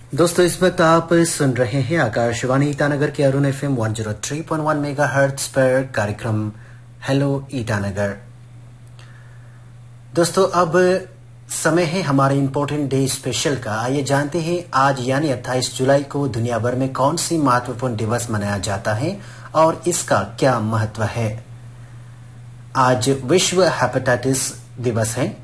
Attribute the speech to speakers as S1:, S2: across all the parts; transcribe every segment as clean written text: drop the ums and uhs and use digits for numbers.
S1: दोस्तों इस वक्त आप सुन रहे हैं आकाशवाणी ईटानगर के अरुण FM 103.1 मेगाहर्ट्ज पर कार्यक्रम हेलो ईटानगर। दोस्तों अब समय है हमारे इम्पोर्टेंट डे स्पेशल का। आइए जानते हैं आज यानी 28 जुलाई को दुनिया भर में कौन सी महत्वपूर्ण दिवस मनाया जाता है और इसका क्या महत्व है। आज विश्व हेपेटाइटिस दिवस है।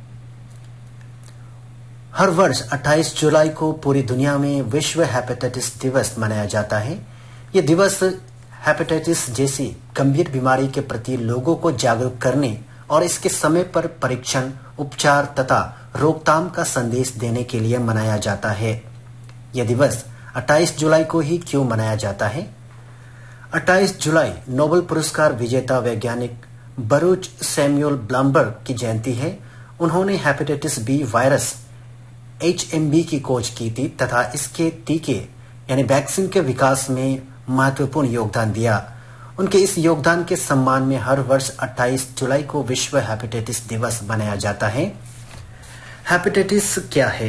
S1: हर वर्ष 28 जुलाई को पूरी दुनिया में विश्व हेपेटाइटिस दिवस मनाया जाता है। ये दिवस हेपेटाइटिस जैसी गंभीर बीमारी के प्रति लोगों को जागरूक करने और इसके समय पर परीक्षण, उपचार तथा रोकथाम का संदेश देने के लिए मनाया जाता है। यह दिवस 28 जुलाई को ही क्यों मनाया जाता है? 28 जुलाई नोबेल पुरस्कार विजेता वैज्ञानिक बरूच सैमुअल ब्लमबर्ग की जयंती है। उन्होंने हेपेटाइटिस बी वायरस HMB की खोज की थी तथा इसके टीके यानी वैक्सीन के विकास में महत्वपूर्ण योगदान दिया। उनके इस योगदान के सम्मान में हर वर्ष 28 जुलाई को विश्व हेपेटाइटिस दिवस मनाया जाता है। हेपेटाइटिस क्या है?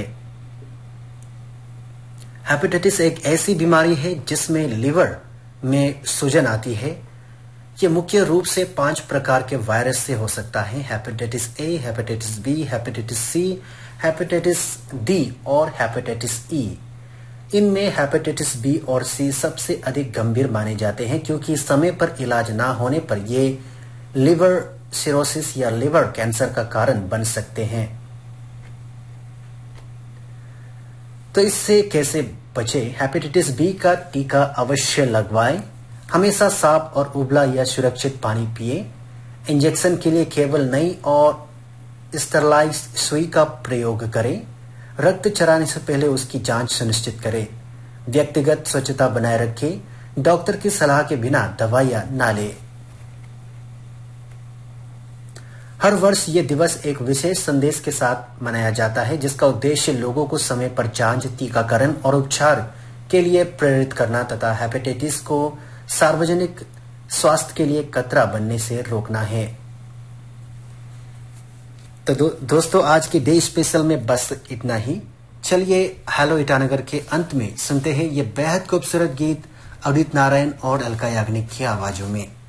S1: हेपेटाइटिस एक ऐसी बीमारी है जिसमें लिवर में सूजन आती है। यह मुख्य रूप से 5 प्रकार के वायरस से हो सकता है: hepatitis A, hepatitis B, hepatitis C, hepatitis D और हेपेटाइटिस E। इनमें हेपेटाइटिस B और C सबसे अधिक गंभीर माने जाते हैं क्योंकि समय पर इलाज ना होने पर ये लिवर सिरोसिस या लिवर कैंसर का कारण बन सकते हैं। तो इससे कैसे बचे? हेपेटाइटिस B का टीका अवश्य लगवाएं। हमेशा साफ और उबला या सुरक्षित पानी पिए। इंजेक्शन के लिए केवल नई और स्टरलाइज सुई का प्रयोग करें। रक्त चढ़ाने से पहले उसकी जांच सुनिश्चित करें। व्यक्तिगत स्वच्छता बनाए रखें। डॉक्टर की सलाह के बिना दवाइयां ना लें। हर वर्ष ये दिवस एक विशेष संदेश के साथ मनाया जाता है जिसका उद्देश्य लोगों को समय पर जांच, टीकाकरण और उपचार के लिए प्रेरित करना तथा हेपेटाइटिस को सार्वजनिक स्वास्थ्य के लिए खतरा बनने से रोकना है। तो दोस्तों आज के डे स्पेशल में बस इतना ही। चलिए हेलो ईटानगर के अंत में सुनते हैं ये बेहद खूबसूरत गीत अदित नारायण और अलका याग्निक की आवाजों में।